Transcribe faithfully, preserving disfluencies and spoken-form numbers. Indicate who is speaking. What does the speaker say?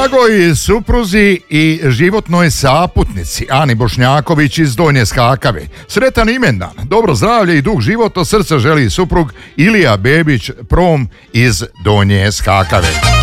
Speaker 1: Dragoj supruzi i životnoj saputnici Ani Bošnjaković iz Donje Skakave. Sretan imendan, dobro zdravlje i dug život od srca želi suprug Ilija Bebić Prom iz Donje Skakave.